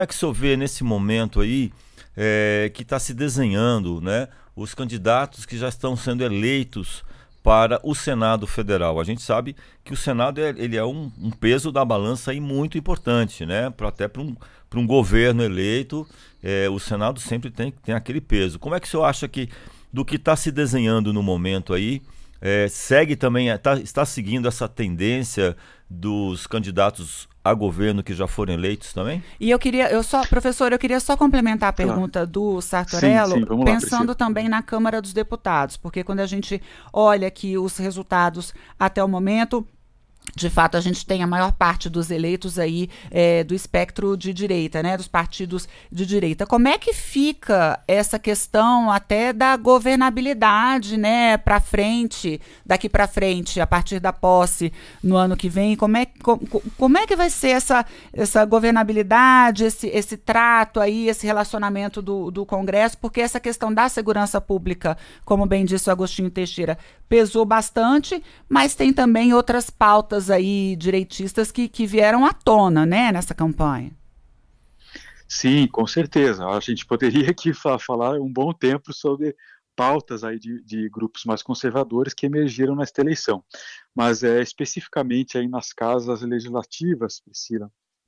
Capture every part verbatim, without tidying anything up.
é que o senhor vê nesse momento aí é, que está se desenhando, né, os candidatos que já estão sendo eleitos para o Senado Federal? A gente sabe que o Senado é, ele é um, um peso da balança aí muito importante, né? Pra, até para um, para um governo eleito, é, o Senado sempre tem, tem aquele peso. Como é que o senhor acha que, do que está se desenhando no momento aí, é, segue também, tá, está seguindo essa tendência dos candidatos a governo que já foram eleitos também? E eu queria, eu só, professor, eu queria só complementar a Claro. pergunta do Sim, Sartorello, sim, vamos lá, pensando Priscila. também na Câmara dos Deputados, porque quando a gente olha aqui os resultados até o momento, de fato, a gente tem a maior parte dos eleitos aí é, do espectro de direita, né, dos partidos de direita. Como é que fica essa questão até da governabilidade, né, para frente, daqui para frente, a partir da posse no ano que vem? Como é, com, como é que vai ser essa, essa governabilidade, esse, esse trato aí, esse relacionamento do, do Congresso? Porque essa questão da segurança pública, como bem disse o Agostinho Teixeira, pesou bastante, mas tem também outras pautas aí direitistas que, que vieram à tona, né, nessa campanha. Sim, com certeza. A gente poderia aqui fa- falar um bom tempo sobre pautas aí de, de grupos mais conservadores que emergiram nesta eleição. Mas é, especificamente aí nas casas legislativas, Priscila,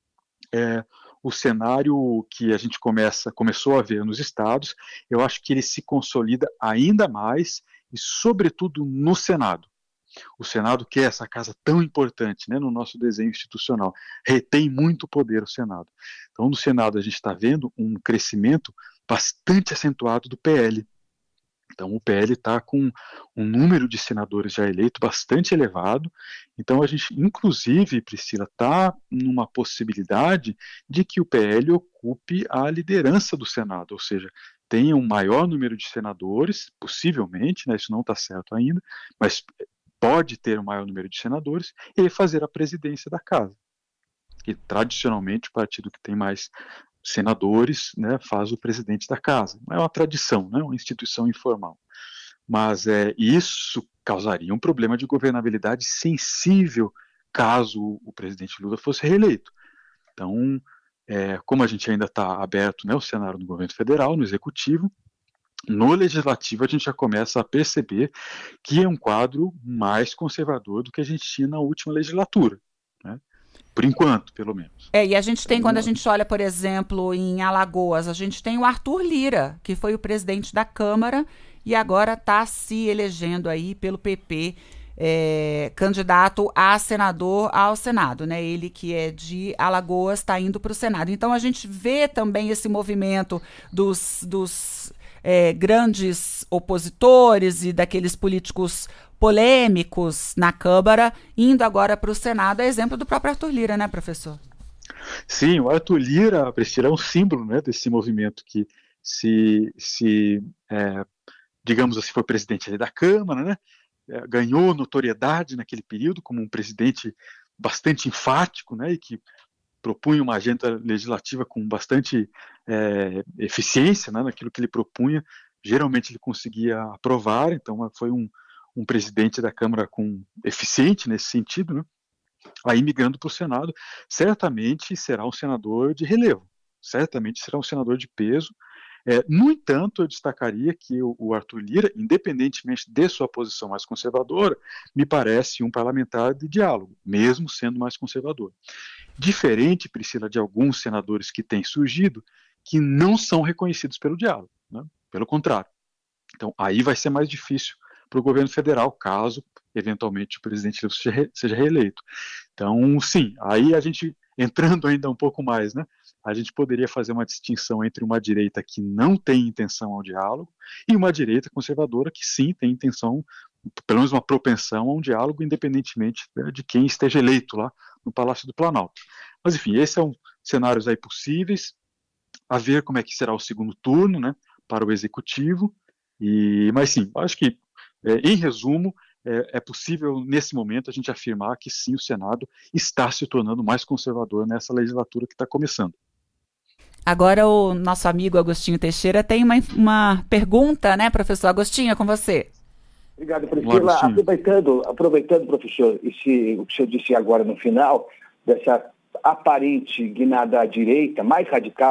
é, o cenário que a gente começa, começou a ver nos estados, eu acho que ele se consolida ainda mais e, sobretudo, no Senado. O Senado, que é essa casa tão importante, né, no nosso desenho institucional, retém muito poder o Senado. Então, no Senado, a gente está vendo um crescimento bastante acentuado do P L. Então, o P L está com um número de senadores já eleitos bastante elevado. Então, a gente, inclusive, Priscila, está numa possibilidade de que o P L ocupe a liderança do Senado, ou seja, tenha um maior número de senadores, possivelmente, né, isso não está certo ainda, mas pode ter um maior número de senadores e fazer a presidência da casa. E, tradicionalmente, o partido que tem mais senadores, né, faz o presidente da casa. É uma tradição, né, uma instituição informal. Mas é, isso causaria um problema de governabilidade sensível caso o presidente Lula fosse reeleito. Então, é, como a gente ainda está aberto, né, o cenário no governo federal, no executivo, no legislativo a gente já começa a perceber que é um quadro mais conservador do que a gente tinha na última legislatura, né? Por enquanto, pelo menos. É, e a gente tem, Então, quando a gente olha, por exemplo, em Alagoas, a gente tem o Arthur Lira, que foi o presidente da Câmara e agora está se elegendo aí pelo P P, é, candidato a senador ao Senado, né? Ele que é de Alagoas está indo para o Senado. Então a gente vê também esse movimento dos, dos é, grandes opositores e daqueles políticos polêmicos na Câmara, indo agora para o Senado, é exemplo do próprio Arthur Lira, né, professor? Sim, o Arthur Lira, Priscila, é um símbolo, né, desse movimento que se, se é, digamos assim, foi presidente ali da Câmara, né, é, ganhou notoriedade naquele período como um presidente bastante enfático, né, e que propunha uma agenda legislativa com bastante é, eficiência, né, naquilo que ele propunha. Geralmente ele conseguia aprovar, então foi um, um presidente da Câmara com eficiente nesse sentido, né? Aí migrando para o Senado, certamente será um senador de relevo, certamente será um senador de peso. É, no entanto, eu destacaria que o, o Arthur Lira, independentemente de sua posição mais conservadora, me parece um parlamentar de diálogo, mesmo sendo mais conservador. Diferente, Priscila, de alguns senadores que têm surgido, que não são reconhecidos pelo diálogo, né? Pelo contrário. Então, aí vai ser mais difícil para o governo federal, caso, eventualmente, o presidente seja reeleito. Então, sim, aí a gente, entrando ainda um pouco mais, né, a gente poderia fazer uma distinção entre uma direita que não tem intenção ao diálogo e uma direita conservadora que sim tem intenção, pelo menos uma propensão a um diálogo, independentemente, né, de quem esteja eleito lá no Palácio do Planalto. Mas, enfim, esses são cenários aí possíveis, a ver como é que será o segundo turno, né, para o Executivo. E, mas sim, acho que, é, em resumo, é, é possível, nesse momento, a gente afirmar que sim, o Senado está se tornando mais conservador nessa legislatura que está começando. Agora o nosso amigo Agostinho Teixeira tem uma, uma pergunta, né, professor? Agostinho, é com você. Obrigado, Priscila. Aproveitando, aproveitando, professor, esse, o que o senhor disse agora no final, dessa aparente guinada à direita, mais radical,